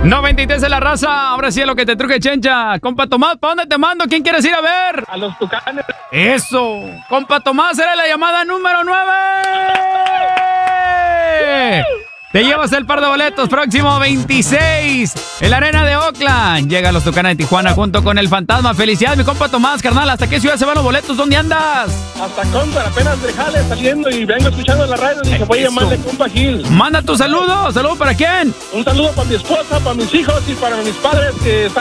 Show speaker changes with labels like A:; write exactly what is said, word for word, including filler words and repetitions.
A: noventa y tres de la raza, ahora sí es lo que te truje, Chencha. Compa Tomás, ¿para dónde te mando? ¿Quién quieres ir a ver?
B: A los Tucanes.
A: Eso, compa Tomás, era la llamada número nueve. Te llevas el par de boletos próximo veintiséis en la arena de Oakland. Llega a los Tucanes de Tijuana junto con el Fantasma. Felicidades, mi compa Tomás, carnal. ¿Hasta qué ciudad se van los boletos? ¿Dónde andas?
B: Hasta Contra, apenas de jale saliendo y vengo escuchando la radio y dije, voy a llamarle compa Gil.
A: Manda tu saludo. ¿Saludo para quién?
B: Un saludo para mi esposa, para mis hijos y para mis padres que están